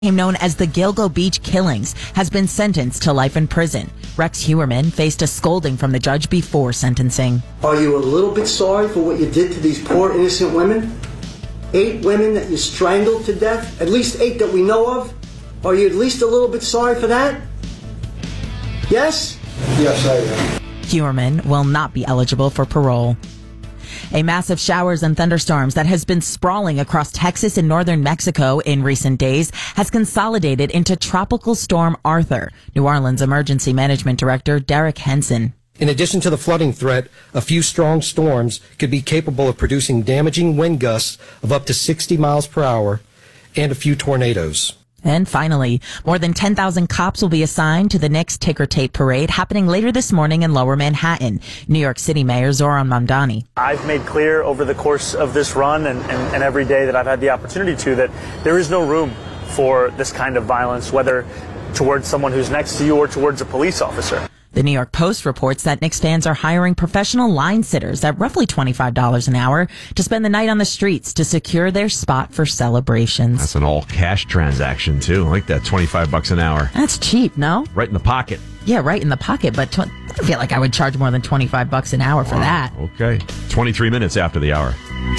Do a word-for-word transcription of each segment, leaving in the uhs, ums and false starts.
known as the Gilgo Beach killings, has been sentenced to life in prison. Rex Heuermann faced a scolding from the judge before sentencing. Are you a little bit sorry for what you did to these poor innocent women? Eight women that you strangled to death, at least eight that we know of. Are you at least a little bit sorry for that? Yes? Yes, I am. Heuermann will not be eligible for parole. A massive showers and thunderstorms that has been sprawling across Texas and northern Mexico in recent days has consolidated into Tropical Storm Arthur. New Orleans Emergency Management Director Derek Henson. In addition to the flooding threat, a few strong storms could be capable of producing damaging wind gusts of up to sixty miles per hour and a few tornadoes. And finally, more than ten thousand cops will be assigned to the next Ticker Tape Parade happening later this morning in Lower Manhattan. New York City Mayor Zohran Mamdani. I've made clear over the course of this run and, and, and every day that I've had the opportunity to that there is no room for this kind of violence, whether towards someone who's next to you or towards a police officer. The New York Post reports that Knicks fans are hiring professional line sitters at roughly twenty-five dollars an hour to spend the night on the streets to secure their spot for celebrations. That's an all-cash transaction, too. I like that, twenty-five bucks an hour. That's cheap, no? Right in the pocket. Yeah, right in the pocket, but tw- I don't feel like I would charge more than twenty-five bucks an hour for wow. that. Okay. twenty-three minutes after the hour.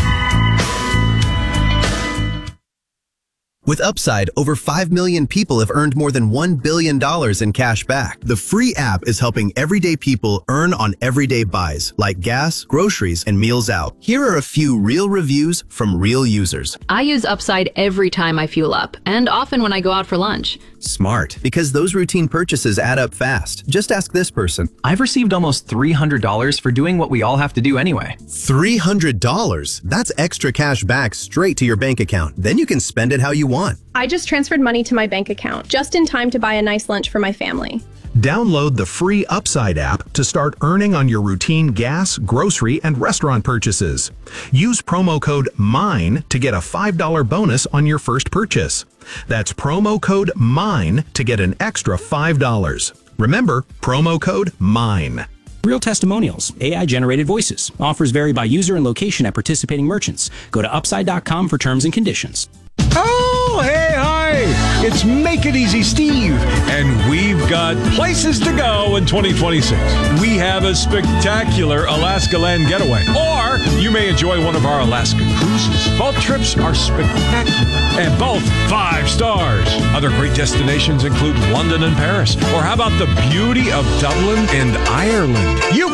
With Upside, over five million people have earned more than one billion dollars in cash back. The free app is helping everyday people earn on everyday buys, like gas, groceries, and meals out. Here are a few real reviews from real users. I use Upside every time I fuel up, and often when I go out for lunch. Smart, because those routine purchases add up fast. Just ask this person. I've received almost three hundred dollars for doing what we all have to do anyway. three hundred dollars? That's extra cash back straight to your bank account. Then you can spend it how you want. I just transferred money to my bank account, just in time to buy a nice lunch for my family. Download the free Upside app to start earning on your routine gas, grocery, and restaurant purchases. Use promo code MINE to get a five dollar bonus on your first purchase. That's promo code MINE to get an extra five dollars. Remember, promo code MINE. Real testimonials, A I-generated voices. Offers vary by user and location at participating merchants. Go to upside dot com for terms and conditions. Oh, hey, hi! It's Make It Easy Steve, and we've got places to go in twenty twenty-six. We have a spectacular Alaska land getaway, or you may enjoy one of our Alaska cruises. Both trips are spectacular, and both five stars. Other great destinations include London and Paris, or how about the beauty of Dublin and Ireland? You